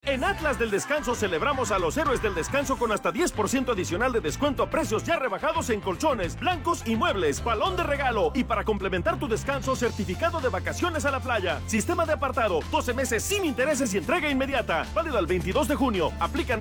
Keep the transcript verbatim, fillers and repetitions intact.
En Atlas del Descanso celebramos a los héroes del descanso con hasta diez por ciento adicional de descuento a precios ya rebajados en colchones, blancos y muebles, balón de regalo. Y para complementar tu descanso, certificado de vacaciones a la playa. Sistema de apartado, doce meses sin intereses y entrega inmediata. Válido al veintidós de junio. Aplican